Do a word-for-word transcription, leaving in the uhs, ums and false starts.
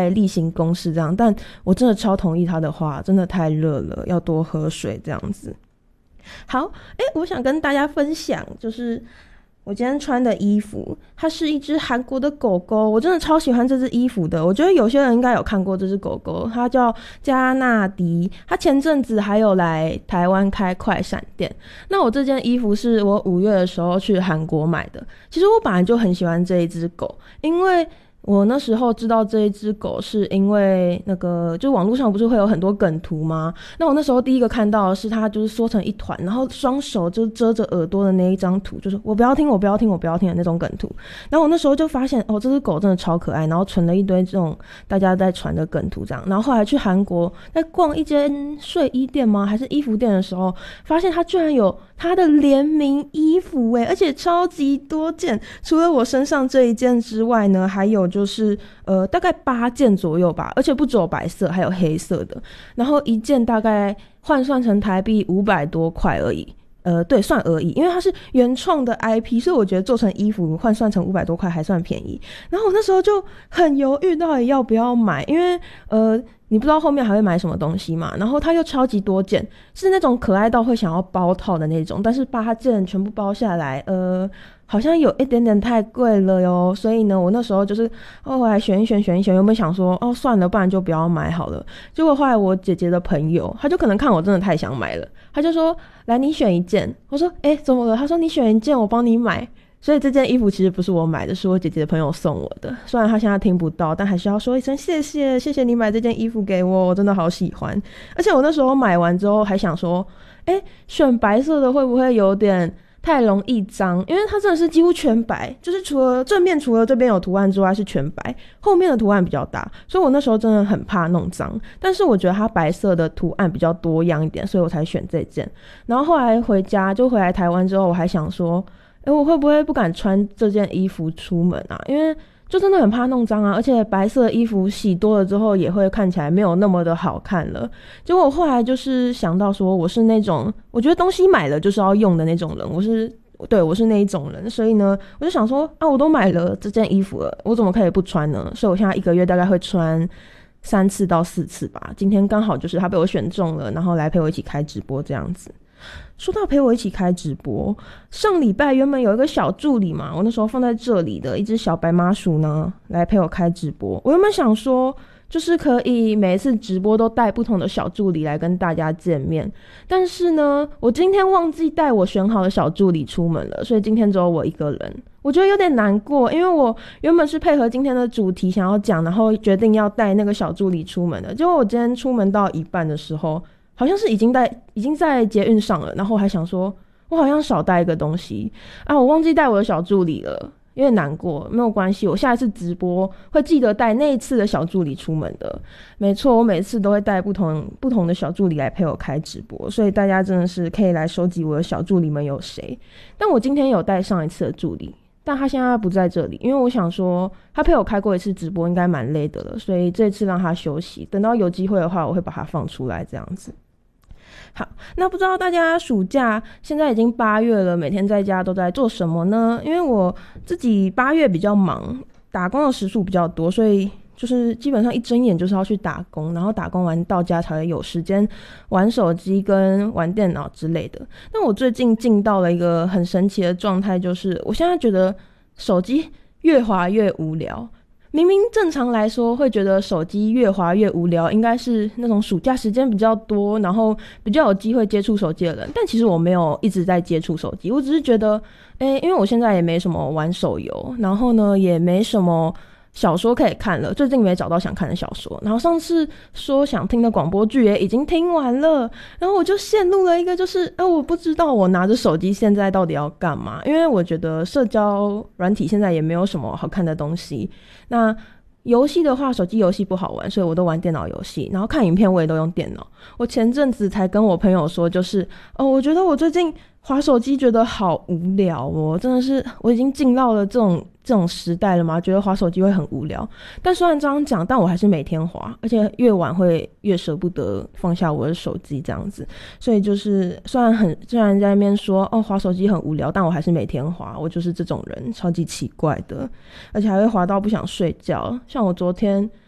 在例行公事这样，但我真的超同意他的话，真的太热了，要多喝水这样子。好，诶，我想跟大家分享，就是我今天穿的衣服，它是一只韩国的狗狗，我真的超喜欢这只衣服的。我觉得有些人应该有看过这只狗狗，它叫加纳迪，它前阵子还有来台湾开快闪店。那我这件衣服是我五月的时候去韩国买的。其实我本来就很喜欢这一只狗，因为我那时候知道这一只狗是因为那个就网络上不是会有很多梗图吗？那我那时候第一个看到的是它就是缩成一团，然后双手就遮着耳朵的那一张图，就是我不要听我不要听我不要听的那种梗图。然后我那时候就发现哦，这只狗真的超可爱，然后存了一堆这种大家在传的梗图这样。然后后来去韩国在逛一间睡衣店吗还是衣服店的时候，发现它居然有它的联名衣服耶，而且超级多件。除了我身上这一件之外呢，还有就是呃大概八件左右吧，而且不只有白色，还有黑色的。然后一件大概换算成台币五百多块而已。呃，对，算而已，因为它是原创的 I P， 所以我觉得做成衣服换算成五百多块还算便宜。然后我那时候就很犹豫到底要不要买，因为呃你不知道后面还会买什么东西嘛，然后它又超级多件，是那种可爱到会想要包套的那种，但是八件全部包下来呃好像有一点点太贵了哟。所以呢我那时候就是后来选一选选一选，有没有想说哦算了，不然就不要买好了。结果后来我姐姐的朋友，他就可能看我真的太想买了，他就说来你选一件。我说诶怎么了？他说你选一件我帮你买。所以这件衣服其实不是我买的，是我姐姐的朋友送我的。虽然她现在听不到，但还是要说一声谢谢，谢谢你买这件衣服给我，我真的好喜欢。而且我那时候买完之后还想说诶选白色的会不会有点太容易脏，因为它真的是几乎全白，就是除了正面除了这边有图案之外是全白，后面的图案比较大，所以我那时候真的很怕弄脏。但是我觉得它白色的图案比较多样一点，所以我才选这件。然后后来回家就回来台湾之后，我还想说诶我会不会不敢穿这件衣服出门啊，因为就真的很怕弄脏啊，而且白色的衣服洗多了之后也会看起来没有那么的好看了。结果我后来就是想到说我是那种我觉得东西买了就是要用的那种人，我是对我是那一种人，所以呢我就想说啊我都买了这件衣服了，我怎么可以不穿呢？所以我现在一个月大概会穿三次到四次吧。今天刚好就是他被我选中了，然后来陪我一起开直播这样子。说到陪我一起开直播，上礼拜原本有一个小助理嘛，我那时候放在这里的一只小白麻薯呢来陪我开直播。我原本想说就是可以每一次直播都带不同的小助理来跟大家见面，但是呢我今天忘记带我选好的小助理出门了，所以今天只有我一个人。我觉得有点难过，因为我原本是配合今天的主题想要讲，然后决定要带那个小助理出门的。结果我今天出门到一半的时候，好像是已经在已经在捷运上了，然后我还想说我好像少带一个东西啊，我忘记带我的小助理了，有点难过。没有关系，我下一次直播会记得带那一次的小助理出门的。没错，我每次都会带不同不同的小助理来陪我开直播，所以大家真的是可以来收集我的小助理们有谁。但我今天有带上一次的助理，但他现在不在这里，因为我想说他陪我开过一次直播应该蛮累的了，所以这次让他休息，等到有机会的话我会把他放出来这样子。好，那不知道大家暑假现在已经八月了，每天在家都在做什么呢？因为我自己八月比较忙，打工的时数比较多，所以就是基本上一睁眼就是要去打工，然后打工完到家才会有时间玩手机跟玩电脑之类的。但我最近进到了一个很神奇的状态，就是我现在觉得手机越滑越无聊。明明正常来说会觉得手机越滑越无聊，应该是那种暑假时间比较多，然后比较有机会接触手机的人，但其实我没有一直在接触手机。我只是觉得诶因为我现在也没什么玩手游，然后呢也没什么小说可以看了，最近没找到想看的小说，然后上次说想听的广播剧也已经听完了，然后我就陷入了一个就是呃，我不知道我拿着手机现在到底要干嘛。因为我觉得社交软体现在也没有什么好看的东西，那游戏的话手机游戏不好玩，所以我都玩电脑游戏，然后看影片我也都用电脑。我前阵子才跟我朋友说，就是哦，我觉得我最近滑手机觉得好无聊哦，真的是我已经进到了这种这种时代了嘛，觉得滑手机会很无聊。但虽然这样讲，但我还是每天滑，而且越晚会越舍不得放下我的手机这样子。所以就是虽然很虽然在那边说哦滑手机很无聊，但我还是每天滑，我就是这种人，超级奇怪的，而且还会滑到不想睡觉。像我昨天